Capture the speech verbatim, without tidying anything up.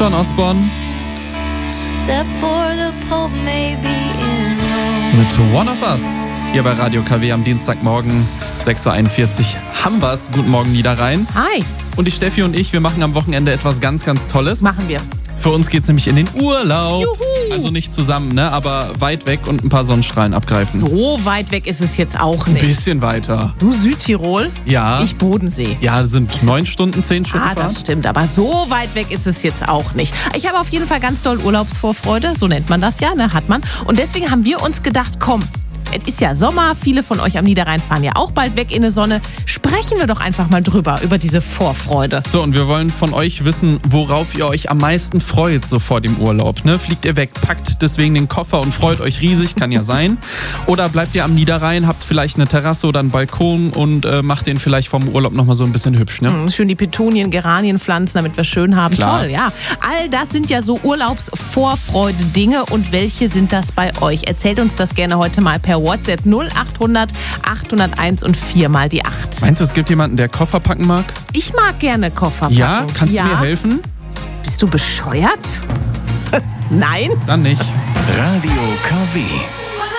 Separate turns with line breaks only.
John Osborne.
Except for the Pope may be in Rome.
Mit One of Us. Hier bei Radio K W am Dienstagmorgen, sechs Uhr einundvierzig. Haben wir's. Guten Morgen, Niederrhein.
Hi.
Und die Steffi und ich, wir machen am Wochenende etwas ganz, ganz Tolles.
Machen wir.
Für uns geht's nämlich in den Urlaub.
Juhu.
Also nicht zusammen, ne? Aber weit weg und ein paar Sonnenstrahlen abgreifen.
So weit weg ist es jetzt auch
Ein
nicht.
bisschen weiter.
Du Südtirol,
Ja.
ich Bodensee.
Ja, sind neun Stunden, zehn Stunden
Ah, das
fahren.
stimmt, aber so weit weg ist es jetzt auch nicht. Ich habe auf jeden Fall ganz doll Urlaubsvorfreude, so nennt man das ja, ne, hat man. Und deswegen haben wir uns gedacht, komm, es ist ja Sommer, viele von euch am Niederrhein fahren ja auch bald weg in die Sonne. Sprechen wir doch einfach mal drüber, über diese Vorfreude.
So, und wir wollen von euch wissen, worauf ihr euch am meisten freut so vor dem Urlaub. Ne? Fliegt ihr weg, packt deswegen den Koffer und freut euch riesig, kann ja sein. Oder bleibt ihr am Niederrhein, habt vielleicht eine Terrasse oder einen Balkon und äh, macht den vielleicht vom Urlaub nochmal so ein bisschen hübsch. Ne?
Hm, schön die Petunien, Geranien pflanzen, damit wir schön haben.
Klar.
Toll, ja. All das sind ja so Urlaubsvorfreude-Dinge. Und welche sind das bei euch? Erzählt uns das gerne heute mal per WhatsApp null achthundert achthunderteins und vier mal die acht.
Meinst du, es gibt jemanden, der Koffer packen mag?
Ich mag gerne Koffer packen.
Ja? Kannst
ja.
du mir helfen?
Bist du bescheuert? Nein?
Dann nicht.
Radio K W.